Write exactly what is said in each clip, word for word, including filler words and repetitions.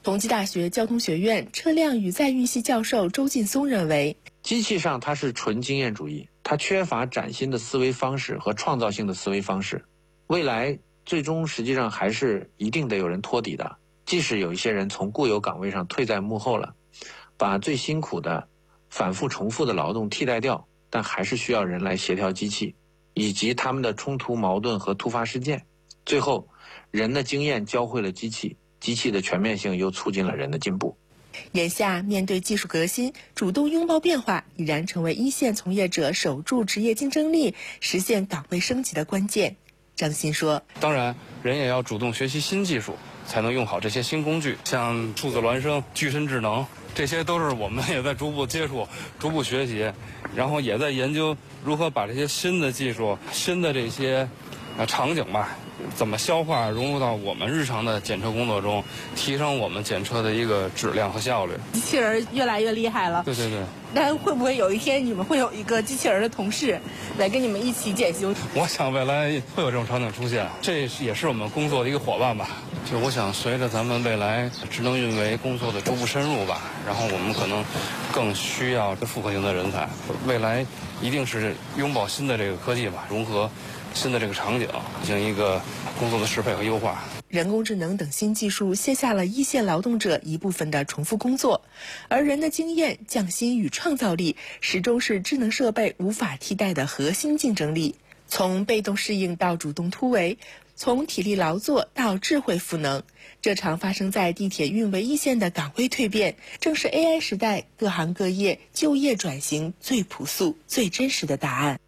同济大学交通学院车辆与载运系教授周劲松认为， 机器上它是纯经验主义，它缺乏崭新的思维方式和创造性的思维方式。未来最终实际上还是一定得有人托底的，即使有一些人从固有岗位上退在幕后了，把最辛苦的反复重复的劳动替代掉，但还是需要人来协调机器以及他们的冲突矛盾和突发事件。最后人的经验教会了机器，机器的全面性又促进了人的进步。 眼下面对技术革新，主动拥抱变化已然成为一线从业者守住职业竞争力、实现岗位升级的关键。张鑫说， 当然人也要主动学习新技术，才能用好这些新工具，像数字孪生、具身智能，这些都是我们也在逐步接触、逐步学习，然后也在研究如何把这些新的技术、新的这些呃场景吧，怎么消化融入到我们日常的检测工作中，提升我们检测的一个质量和效率。 机器人越来越厉害了， 对对对。 但会不会有一天你们会有一个机器人的同事来跟你们一起检修？ 我想未来会有这种场景出现，这也是我们工作的一个伙伴吧。就我想随着咱们未来智能运维工作的逐步深入吧，然后我们可能更需要复合型的人才。未来一定是拥抱新的这个科技吧，融合新的这个场景，进行一个工作的适配和优化。 人工智能等新技术卸下了一线劳动者一部分的重复工作，而人的经验、匠心与创造力始终是智能设备无法替代的核心竞争力。从被动适应到主动突围，从体力劳作到智慧赋能，这场发生在地铁运维一线的岗位蜕变，正是 A I 时代各行各业就业转型最朴素、最真实的答案。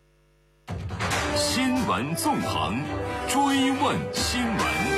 新闻纵横，追问新闻。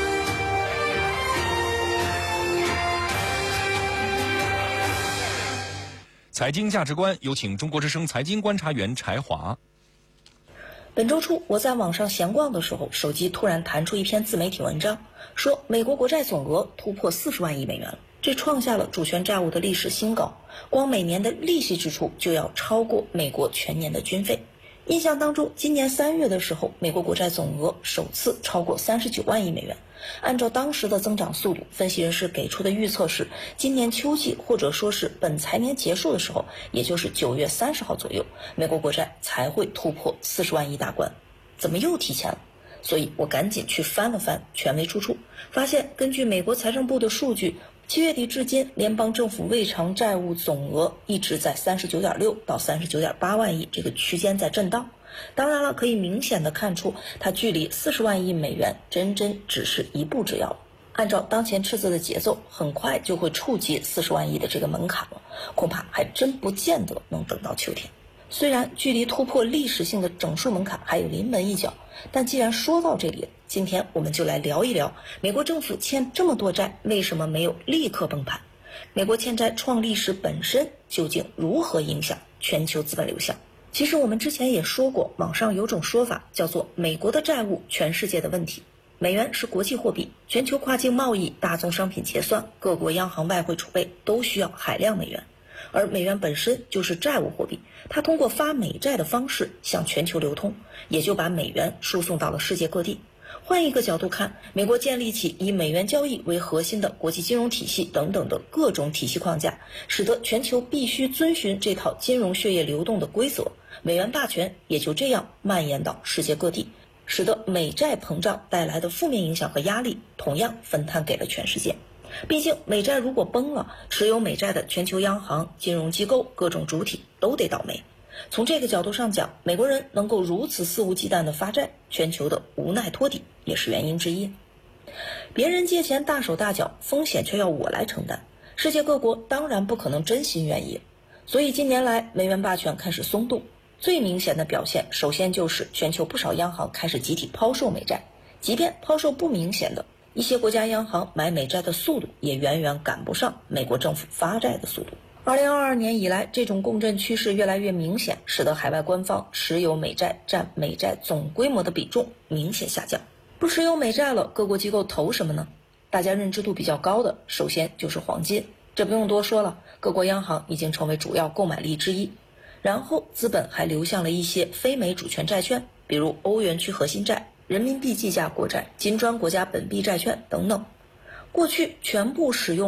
财经价值观，有请中国之声财经观察员柴华。 本周初，我在网上闲逛的时候，手机突然弹出一篇自媒体文章，说美国国债总额突破四十万亿美元了，这创下了主权债务的历史新高，光每年的利息支出就要超过美国全年的军费。印象当中，今年三月的时候，美国国债总额首次超过三十九万亿美元。按照当时的增长速度，分析人士给出的预测是，今年秋季或者说是本财年结束的时候，也就是九月三十号左右，美国国债才会突破四十万亿大关。怎么又提前了？所以我赶紧去翻了翻权威出处，发现根据美国财政部的数据，七月底至今，联邦政府未偿债务总额一直在三十九点六到三十九点八万亿这个区间在震荡。当然了，可以明显的看出，它距离四十万亿美元真真只是一步之遥。按照当前赤字的节奏，很快就会触及四十万亿的这个门槛了，恐怕还真不见得能等到秋天。虽然距离突破历史性的整数门槛还有临门一脚，但既然说到这里，今天我们就来聊一聊美国政府欠这么多债，为什么没有立刻崩盘？美国欠债创历史本身究竟如何影响全球资本流向？其实我们之前也说过，网上有种说法叫做美国的债务，全世界的问题。美元是国际货币，全球跨境贸易、大宗商品结算、各国央行外汇储备都需要海量美元，而美元本身就是债务货币，它通过发美债的方式向全球流通，也就把美元输送到了世界各地。换一个角度看，美国建立起以美元交易为核心的国际金融体系等等的各种体系框架，使得全球必须遵循这套金融血液流动的规则，美元霸权也就这样蔓延到世界各地，使得美债膨胀带来的负面影响和压力同样分摊给了全世界。毕竟美债如果崩了，持有美债的全球央行、金融机构、各种主体都得倒霉。从这个角度上讲，美国人能够如此肆无忌惮地发债，全球的无奈托底也是原因之一。别人借钱大手大脚，风险却要我来承担，世界各国当然不可能真心愿意。所以近年来美元霸权开始松动，最明显的表现首先就是全球不少央行开始集体抛售美债，即便抛售不明显的，一些国家央行买美债的速度也远远赶不上美国政府发债的速度。二零二二年以来，这种共振趋势越来越明显，使得海外官方持有美债占美债总规模的比重明显下降。不持有美债了，各国机构投什么呢？大家认知度比较高的，首先就是黄金，这不用多说了，各国央行已经成为主要购买力之一。然后资本还流向了一些非美主权债券，比如欧元区核心债、人民币计价国债、金砖国家本币债券等等。过去全部使用